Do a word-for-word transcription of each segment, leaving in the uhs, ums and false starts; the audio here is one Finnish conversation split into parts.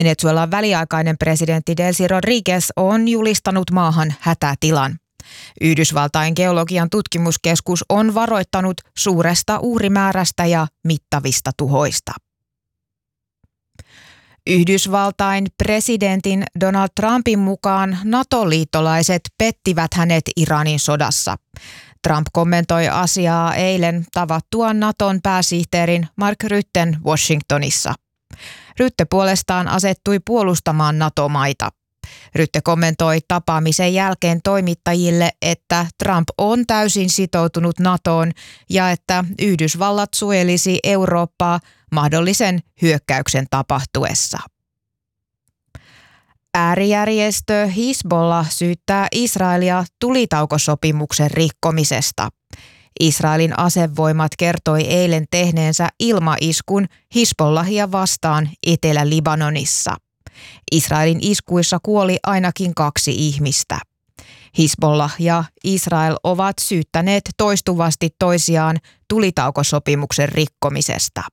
Venezuelan väliaikainen presidentti Delcy Rodríguez on julistanut maahan hätätilan. Yhdysvaltain geologian tutkimuskeskus on varoittanut suuresta uhrimäärästä ja mittavista tuhoista. Yhdysvaltain presidentin Donald Trumpin mukaan NATO-liittolaiset pettivät hänet Iranin sodassa. Trump kommentoi asiaa eilen tavattuaan Naton pääsihteerin Mark Rutten Washingtonissa. Rutte puolestaan asettui puolustamaan NATO-maita. Rutte kommentoi tapaamisen jälkeen toimittajille, että Trump on täysin sitoutunut NATOon ja että Yhdysvallat suojelisi Eurooppaa mahdollisen hyökkäyksen tapahtuessa. Äärijärjestö Hizbollah syyttää Israelia tulitaukosopimuksen rikkomisesta. Israelin asevoimat kertoi eilen tehneensä ilmaiskun Hizbollahia vastaan Etelä-Libanonissa. Israelin iskuissa kuoli ainakin kaksi ihmistä. Hizbollah ja Israel ovat syyttäneet toistuvasti toisiaan tulitaukosopimuksen rikkomisesta.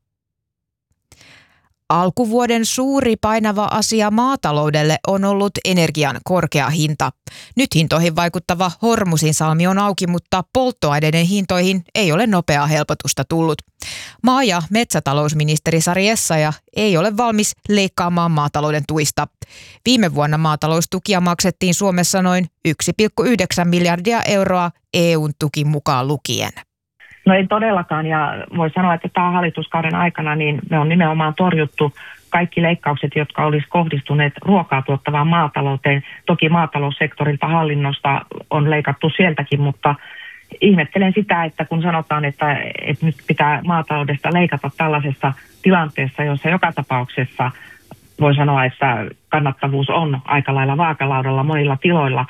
Alkuvuoden suuri painava asia maataloudelle on ollut energian korkea hinta. Nyt hintoihin vaikuttava Hormusin salmi on auki, mutta polttoaineiden hintoihin ei ole nopeaa helpotusta tullut. Maa- ja metsätalousministeri Sari Essayah ei ole valmis leikkaamaan maatalouden tuista. Viime vuonna maataloustukia maksettiin Suomessa noin yksi pilkku yhdeksän miljardia euroa E U:n tuki mukaan lukien. No ei todellakaan, ja voi sanoa, että tämän hallituskauden aikana niin me on nimenomaan torjuttu kaikki leikkaukset, jotka olisi kohdistuneet ruokaa tuottavaan maatalouteen. Toki maataloussektorilta hallinnosta on leikattu sieltäkin, mutta ihmettelen sitä, että kun sanotaan, että, että nyt pitää maataloudesta leikata tällaisessa tilanteessa, jossa joka tapauksessa voi sanoa, että kannattavuus on aika lailla vaakalaudalla monilla tiloilla.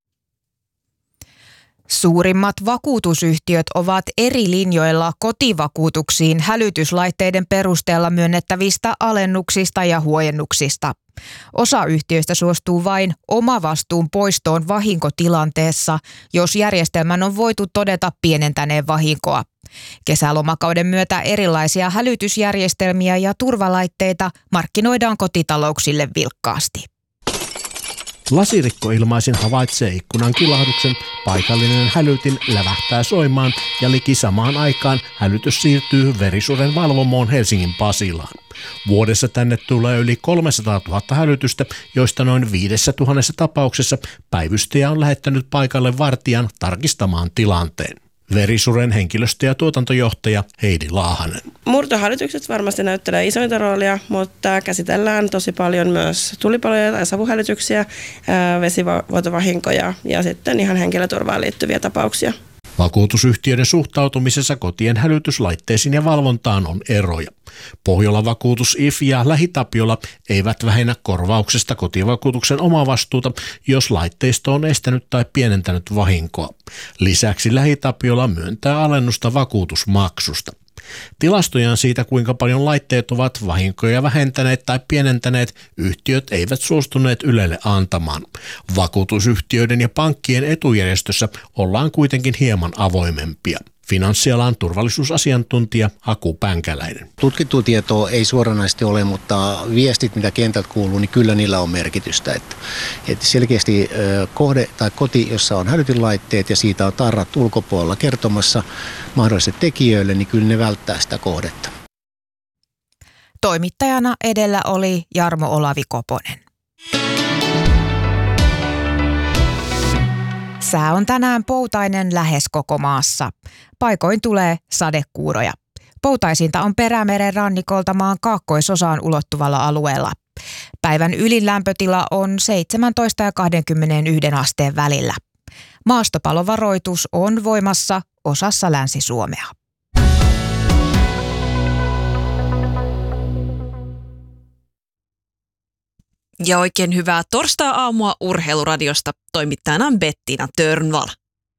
Suurimmat vakuutusyhtiöt ovat eri linjoilla kotivakuutuksiin hälytyslaitteiden perusteella myönnettävistä alennuksista ja huojennuksista. Osa yhtiöistä suostuu vain omavastuun poistoon vahinkotilanteessa, jos järjestelmän on voitu todeta pienentäneen vahinkoa. Kesälomakauden myötä erilaisia hälytysjärjestelmiä ja turvalaitteita markkinoidaan kotitalouksille vilkkaasti. Lasirikkoilmaisin havaitsee ikkunan kilahduksen, paikallinen hälytin lävähtää soimaan ja liki samaan aikaan hälytys siirtyy verisuren valvomoon Helsingin Pasilaan. Vuodessa tänne tulee yli kolmesataatuhatta hälytystä, joista noin viidessä tuhannessa tapauksessa päivystäjä on lähettänyt paikalle vartijan tarkistamaan tilanteen. Verisuren henkilöstö- ja tuotantojohtaja Heidi Laahanen. Murtohälytykset varmasti näyttelee isointa roolia, mutta käsitellään tosi paljon myös tulipaloja tai savuhälytyksiä, vesivuotovahinkoja ja sitten ihan henkilöturvaan liittyviä tapauksia. Vakuutusyhtiöiden suhtautumisessa kotien hälytyslaitteisiin ja valvontaan on eroja. Pohjola Vakuutus I F ja Lähi-Tapiola eivät vähennä korvauksesta kotivakuutuksen omavastuuta, jos laitteisto on estänyt tai pienentänyt vahinkoa. Lisäksi Lähi-Tapiola myöntää alennusta vakuutusmaksusta. Tilastojan siitä, kuinka paljon laitteet ovat vahinkoja vähentäneet tai pienentäneet, yhtiöt eivät suostuneet Ylelle antamaan. Vakuutusyhtiöiden ja pankkien etujärjestössä ollaan kuitenkin hieman avoimempia. Finanssialan turvallisuusasiantuntija Aku Pänkäläinen. Tutkittua tietoa ei suoranaisesti ole, mutta viestit, mitä kentältä kuuluu, niin kyllä niillä on merkitystä. Että, että selkeästi kohde tai koti, jossa on hälytinlaitteet ja siitä on tarrat ulkopuolella kertomassa mahdollisille tekijöille, niin kyllä ne välttää sitä kohdetta. Toimittajana edellä oli Jarmo Olavi Koponen. Sää on tänään poutainen lähes koko maassa. Paikoin tulee sadekuuroja. Poutaisinta on Perämeren rannikolta maan kaakkoisosaan ulottuvalla alueella. Päivän ylin lämpötila on seitsemäntoista ja kaksikymmentäyksi asteen välillä. Maastopalovaroitus on voimassa osassa Länsi-Suomea. Ja oikein hyvää torstai-aamua Urheiluradiosta. Toimittajana on Bettina Törnvall.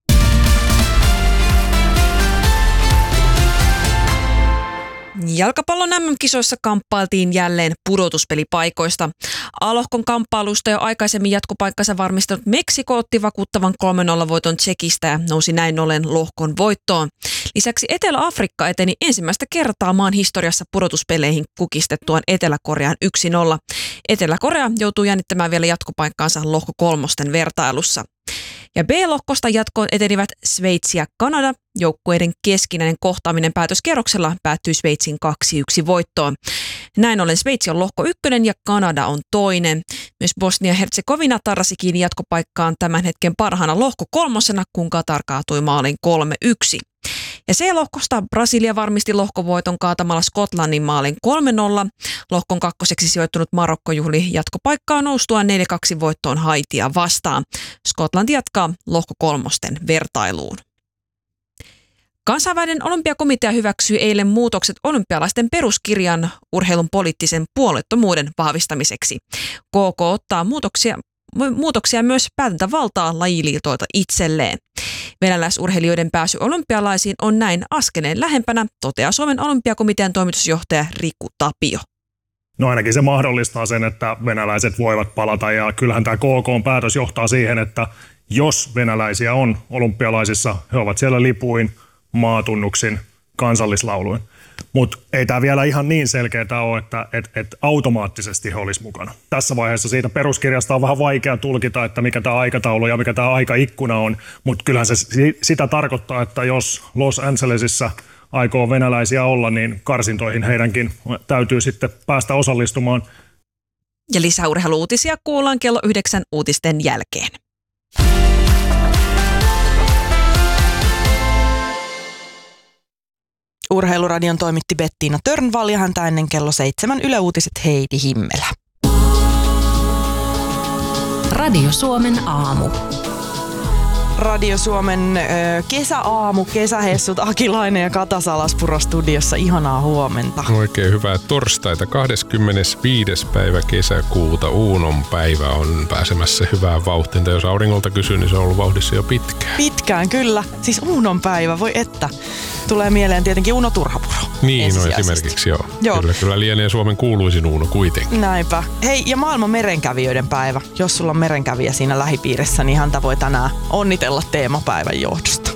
Jalkapallon M M-kisoissa kamppailtiin jälleen pudotuspelipaikoista. A-lohkon kamppailusta jo aikaisemmin jatkopaikkansa varmistanut Meksiko otti vakuuttavan kolme nolla voiton Tsekistä ja nousi näin ollen lohkon voittoon. Lisäksi Etelä-Afrikka eteni ensimmäistä kertaa maan historiassa pudotuspeleihin kukistettuaan Etelä-Korean yksi nolla. Etelä-Korea joutuu jännittämään vielä jatkopaikkaansa lohko kolmosten vertailussa. Ja B-lohkosta jatkoon etenivät Sveitsi ja Kanada. Joukkueiden keskinäinen kohtaaminen päätöskierroksella päättyi Sveitsin kaksi yksi voittoon. Näin ollen Sveitsi on lohko ykkönen ja Kanada on toinen. Myös Bosnia-Herzegovina tarrasi kiinni jatkopaikkaan tämän hetken parhaana lohko kolmosena, kun Katar kaatui maalin kolme yksi. Ja C-lohkosta Brasilia varmisti lohkovoiton kaatamalla Skotlannin maalin kolme nolla. Lohkon kakkoseksi sijoittunut Marokko juhli jatkopaikkaa noustua neljä kaksi voittoon Haitia vastaan. Skotlanti jatkaa lohko kolmosten vertailuun. Kansainvälinen olympiakomitea hyväksyi eilen muutokset olympialaisten peruskirjan urheilun poliittisen puolueettomuuden vahvistamiseksi. K K ottaa muutoksia, muutoksia myös päätäntävaltaa lajiliitoilta itselleen. Venäläisurheilijoiden pääsy olympialaisiin on näin askeleen lähempänä, toteaa Suomen olympiakomitean toimitusjohtaja Riku Tapio. No ainakin se mahdollistaa sen, että venäläiset voivat palata ja kyllähän tämä K K-päätös johtaa siihen, että jos venäläisiä on olympialaisissa, he ovat siellä lipuin, maatunnuksin, kansallislauluin. Mutta ei tämä vielä ihan niin selkeää ole, että et, et automaattisesti he olisi mukana. Tässä vaiheessa siitä peruskirjasta on vähän vaikea tulkita, että mikä tämä aikataulu ja mikä tämä aikaikkuna on, mutta kyllähän se sitä tarkoittaa, että jos Los Angelesissa aikoo venäläisiä olla, niin karsintoihin heidänkin täytyy sitten päästä osallistumaan. Ja lisäurheiluutisia kuullaan kello yhdeksän uutisten jälkeen. Urheiluradion toimitti Bettiina Törnvall ja häntä ennen kello seitsemän Yle Uutiset Heidi Himmelä. Radio Suomen aamu. Radio Suomen ö, kesäaamu, kesähessut, Akilainen ja Kata Salaspuro studiossa. Ihanaa huomenta. Oikein hyvää torstaita. kahdeskymmenesviides päivä kesäkuuta. Uunon päivä on pääsemässä hyvään vauhtiin. Jos auringolta kysyy, niin se on ollut vauhdissa jo pitkään. Pitkään, kyllä. Siis Uunon päivä, voi että. Tulee mieleen tietenkin Uno Turhapuro. Niin, no esimerkiksi joo. joo. Kyllä, kyllä lienee Suomen kuuluisin Uno kuitenkin. Näinpä. Hei, ja maailman merenkävijöiden päivä. Jos sulla on merenkävijä siinä lähipiirissä, niin häntä voi tänään onnitella teemapäivän johdosta.